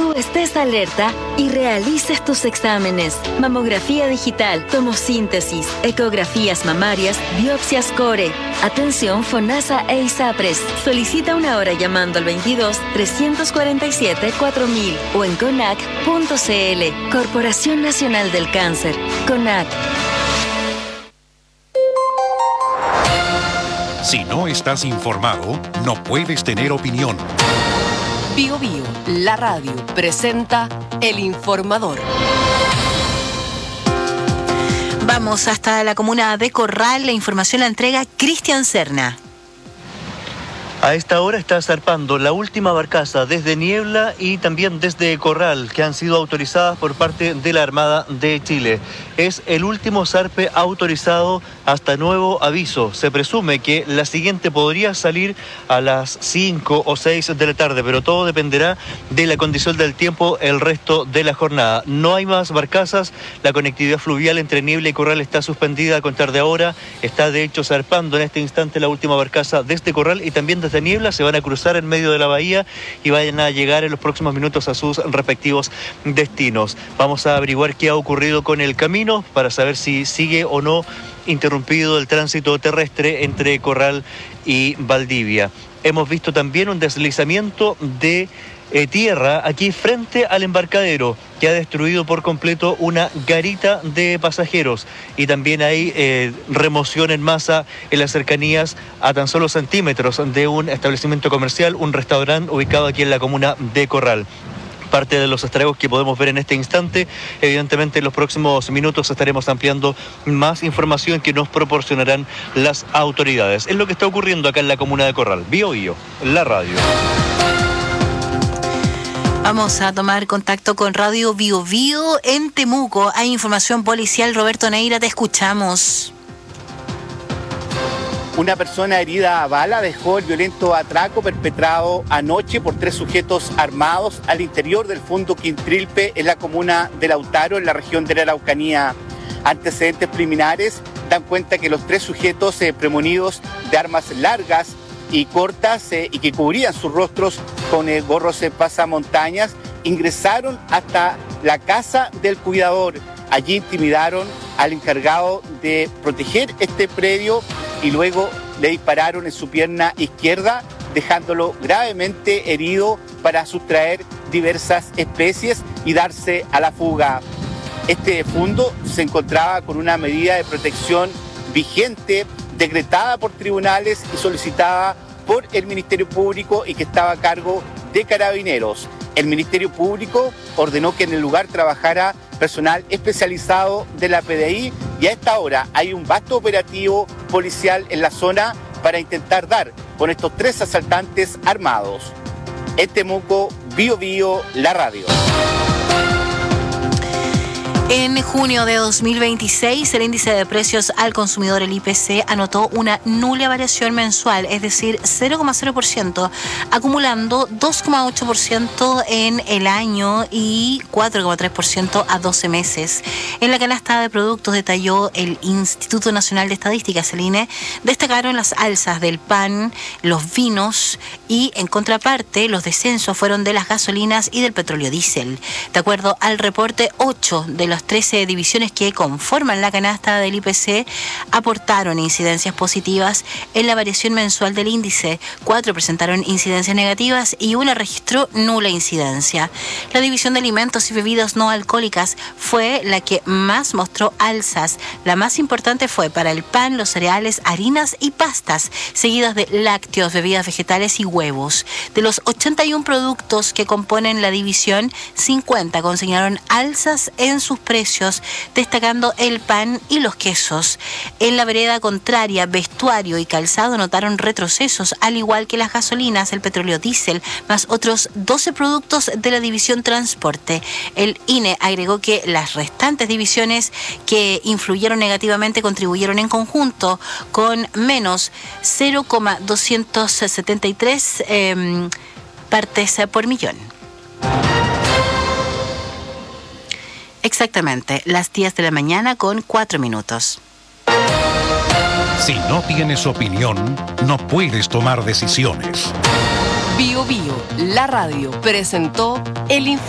tú estés alerta y realices tus exámenes. Mamografía digital, tomosíntesis, ecografías mamarias, biopsias Core. Atención FONASA e ISAPRES. Solicita una hora llamando al 22-347-4000 o en CONAC.cl. Corporación Nacional del Cáncer. CONAC. Si no estás informado, no puedes tener opinión. Bio Bio, la radio, presenta El Informador. Vamos hasta la comuna de Corral. La información la entrega Cristian Serna. A esta hora está zarpando la última barcaza desde Niebla y también desde Corral, que han sido autorizadas por parte de la Armada de Chile. Es el último zarpe autorizado hasta nuevo aviso. Se presume que la siguiente podría salir a las 5 o 6 de la tarde, pero todo dependerá de la condición del tiempo el resto de la jornada. No hay más barcazas, la conectividad fluvial entre Niebla y Corral está suspendida a contar de ahora. Está de hecho zarpando en este instante la última barcaza desde Corral y también desde Niebla. Se van a cruzar en medio de la bahía y vayan a llegar en los próximos minutos a sus respectivos destinos. Vamos a averiguar qué ha ocurrido con el camino para saber si sigue o no interrumpido el tránsito terrestre entre Corral y Valdivia. Hemos visto también un deslizamiento de tierra aquí frente al embarcadero, que ha destruido por completo una garita de pasajeros, y también hay remoción en masa en las cercanías a tan solo centímetros de un establecimiento comercial, un restaurante ubicado aquí en la comuna de Corral. Parte de los estragos que podemos ver en este instante. Evidentemente en los próximos minutos estaremos ampliando más información que nos proporcionarán las autoridades. Es lo que está ocurriendo acá en la comuna de Corral. Bio Bio, la radio. Vamos a tomar contacto con Radio Bio Bio en Temuco. Hay información policial. Roberto Neira, te escuchamos. Una persona herida a bala dejó el violento atraco perpetrado anoche por 3 sujetos armados al interior del fondo Quintrilpe en la comuna de Lautaro, en la región de la Araucanía. Antecedentes preliminares dan cuenta que los 3 sujetos premonidos de armas largas y cortas y que cubrían sus rostros con gorros pasamontañas ingresaron hasta la casa del cuidador. Allí intimidaron al encargado de proteger este predio y luego le dispararon en su pierna izquierda, dejándolo gravemente herido para sustraer diversas especies y darse a la fuga. Este fondo se encontraba con una medida de protección vigente, decretada por tribunales y solicitada por el Ministerio Público y que estaba a cargo de Carabineros. El Ministerio Público ordenó que en el lugar trabajara personal especializado de la PDI y a esta hora hay un vasto operativo policial en la zona para intentar dar con estos 3 asaltantes armados. En Temuco, Bio Bio, la radio. En junio de 2026, el índice de precios al consumidor, el IPC, anotó una nula variación mensual, es decir, 0,0%, acumulando 2,8% en el año y 4,3% a 12 meses. En la canasta de productos, detalló el Instituto Nacional de Estadísticas, el INE, destacaron las alzas del pan, los vinos y, en contraparte, los descensos fueron de las gasolinas y del petróleo diésel. De acuerdo al reporte, 8 de las 13 divisiones que conforman la canasta del IPC aportaron incidencias positivas en la variación mensual del índice, 4 presentaron incidencias negativas y 1 registró nula incidencia. La división de alimentos y bebidas no alcohólicas fue la que más mostró alzas. La más importante fue para el pan, los cereales, harinas y pastas, seguidas de lácteos, bebidas vegetales y huevos. De los 81 productos que componen la división, 50 consignaron alzas en sus precios, destacando el pan y los quesos. En la vereda contraria, vestuario y calzado notaron retrocesos, al igual que las gasolinas, el petróleo diésel, más otros 12 productos de la división transporte. El INE agregó que las restantes divisiones que influyeron negativamente contribuyeron en conjunto con menos 0,273 partes por millón. Exactamente, las 10 de la mañana con 4 minutos. Si no tienes opinión, no puedes tomar decisiones. Bio Bio, la radio, presentó el